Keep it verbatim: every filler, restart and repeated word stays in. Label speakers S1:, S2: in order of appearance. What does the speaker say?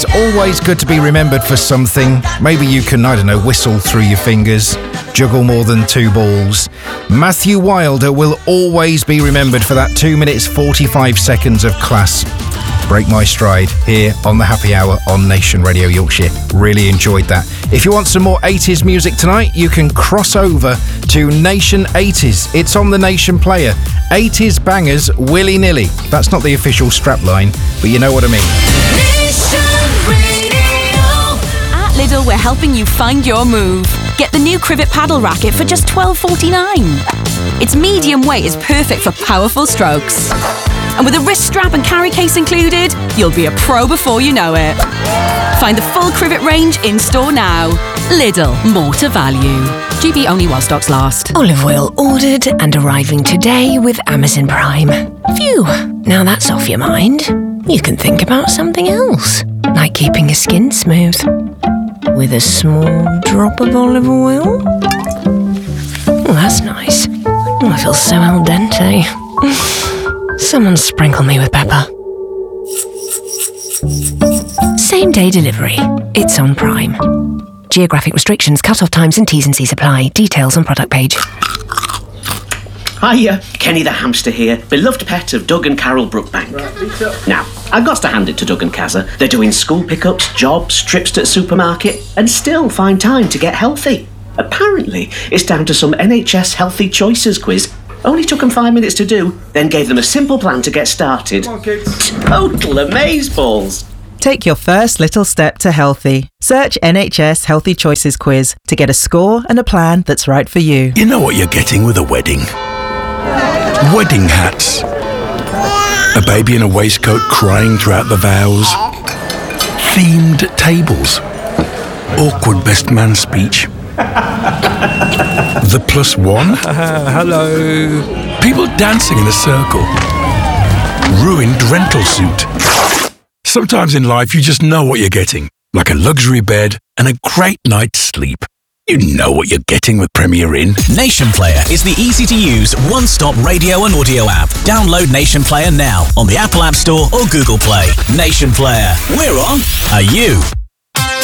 S1: It's always good to be remembered for something. Maybe you can, I don't know, whistle through your fingers, juggle more than two balls. Matthew Wilder will always be remembered for that two minutes forty-five seconds of class. Break my stride here on the Happy Hour on Nation Radio Yorkshire. Really enjoyed that. If you want some more eighties music tonight, you can cross over to Nation eighties. It's on the Nation player. eighties bangers willy-nilly. That's not the official strapline, but you know what I mean.
S2: At Lidl, we're helping you find your move. Get the new Crivet paddle racket for just twelve forty-nine. Its medium weight is perfect for powerful strokes. And with a wrist strap and carry case included, you'll be a pro before you know it. Find the full Crivet range in store now. Lidl, more to value. G B only while stocks last.
S3: Olive oil ordered and arriving today with Amazon Prime. Phew, now that's off your mind. You can think about something else, like keeping your skin smooth. With a small drop of olive oil. Oh, that's nice. Oh, I feel so al dente. Someone sprinkle me with pepper. Same day delivery. It's on Prime. Geographic restrictions, cut-off times and T's and C's apply. Details on product page.
S4: Hiya, Kenny the hamster here, beloved pet of Doug and Carol Brookbank. Right, now, I've got to hand it to Doug and Kazza. They're doing school pickups, jobs, trips to the supermarket, and still find time to get healthy. Apparently, it's down to some N H S Healthy Choices quiz. Only took them five minutes to do, then gave them a simple plan to get started. Come on, kids. Total amazeballs.
S5: Take your first little step to healthy. Search N H S Healthy Choices quiz to get a score and a plan that's right for you.
S6: You know what you're getting with a wedding? Wedding hats. A baby in a waistcoat crying throughout the vows. Themed tables. Awkward best man speech. The plus one.
S7: Uh, hello.
S6: People dancing in a circle. Ruined rental suit. Sometimes in life you just know what you're getting. Like a luxury bed and a great night's sleep. You know what you're getting with Premier Inn.
S8: Nation Player is the easy-to-use, one-stop radio and audio app. Download Nation Player now on the Apple App Store or Google Play. Nation Player. We're on. Are you?